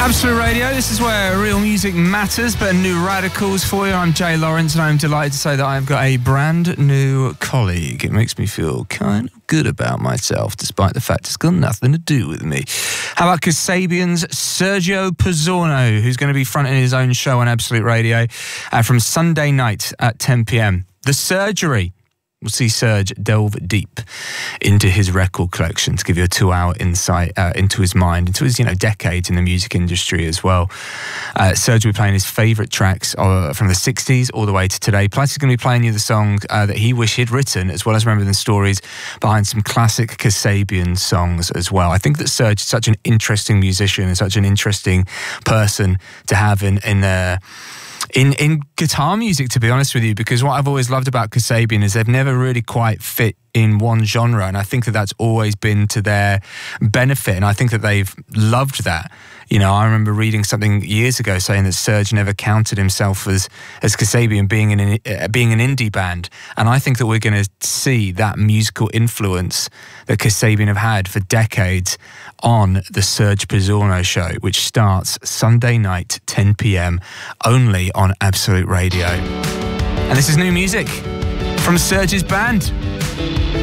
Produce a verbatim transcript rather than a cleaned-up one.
Absolute Radio, this is where real music matters, but new radicals for you. I'm Jay Lawrence, and I'm delighted to say that I've got a brand new colleague. It makes me feel kind of good about myself, despite the fact it's got nothing to do with me. How about Kasabian's Sergio Pizzorno, who's going to be fronting his own show on Absolute Radio uh, from Sunday night at ten p m. The Surgery. We'll see Serge delve deep into his record collection to give you a two-hour insight uh, into his mind, into his, you know, decades in the music industry as well. Uh, Serge will be playing his favourite tracks uh, from the sixties all the way to today. Plus, he's going to be playing you the song uh, that he wished he'd written, as well as remembering the stories behind some classic Kasabian songs as well. I think that Serge is such an interesting musician and such an interesting person to have in in the. Uh, In in guitar music, to be honest with you, because what I've always loved about Kasabian is they've never really quite fit in one genre, and I think that that's always been to their benefit, and I think that they've loved that. You know, I remember reading something years ago saying that Serge never counted himself as as Kasabian being an uh, being an indie band, and I think that we're going to see that musical influence that Kasabian have had for decades on the Serge Pizzorno show, which starts Sunday night, ten p m, only on Absolute Radio. And this is new music from Serge's band.